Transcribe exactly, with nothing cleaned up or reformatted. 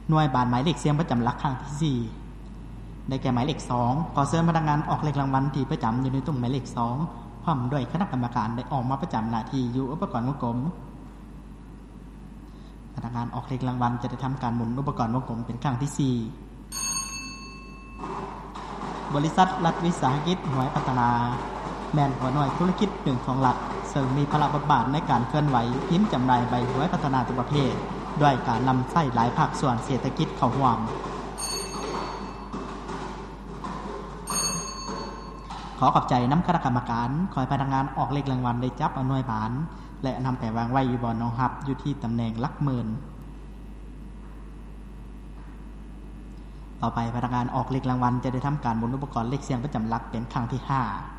หน่วยบานหมายเลขเสียงประจำหลักครั้งที่สี่ได้แก่หมายเลขสองขอเชิญพนักงานออกเลขรางวัลที่ประจำอยู่ในตรงหมายเลขสองพร้อมด้วยคณะกรรมการได้ออกมาประจำหน้าที่อยู่อุปกรณ์วงกลมพนักงานออกเลขรางวัลจะได้ทำการหมุนอุปกรณ์วงกลมเป็นครั้งที่สี่บริษัทรัฐวิสาหกิจหน่วยพัฒนาแม่นหัวหน่วยธุรกิจหนึ่งของรัฐซึ่งมีพลังบทบาทในการเคลื่อนไหวพิมพ์จำหน่ายใบหวยพัฒนาทุกประเภทด้วยการนำใช้หลายภาคส่วนเศรษฐกิจเข้าร่วมขอขอบใจน้ำคณะกรรมการคอยพนักงานออกเลขรางวัลได้จับเอาหน่วยบานและนำไปวางไว้อยู่บนรองรับอยู่ที่ตำแหน่งหลักหมื่นต่อไปพนักงานออกเลขรางวัลจะได้ทำการหมุนอุปกรณ์เลขเสียงประจำหลักเป็นครั้งที่ห้า